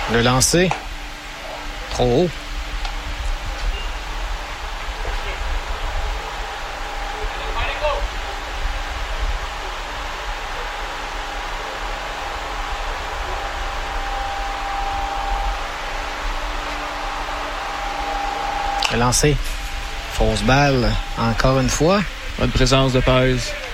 Le lancer. Trop haut. Le lancer. Fausse balle, encore une fois. Bonne présence de Pèse.